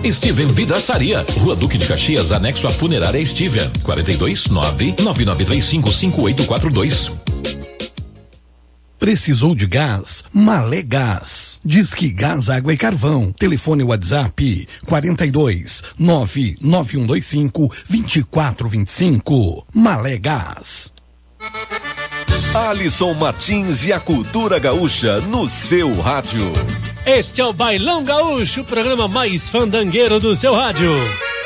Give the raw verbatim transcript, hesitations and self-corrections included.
Steven Vidraçaria, Rua Duque de Caxias, anexo à Funerária Steven, quarenta e dois, nove nove nove três cinco cinco oito quatro dois. Precisou de gás? Malé Gás. Disque Gás, Água e Carvão. Telefone WhatsApp quarenta e dois, nove nove um dois cinco, vinte e quatro vinte e cinco. Malé Gás. Alisson Martins e a cultura gaúcha no seu rádio. Este é o Bailão Gaúcho, o programa mais fandangueiro do seu rádio.